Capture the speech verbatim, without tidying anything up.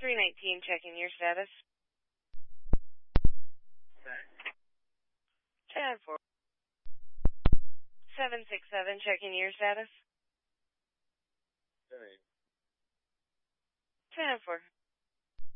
three nineteen, checking your status. ten four. seven six seven, checking your status. ten four.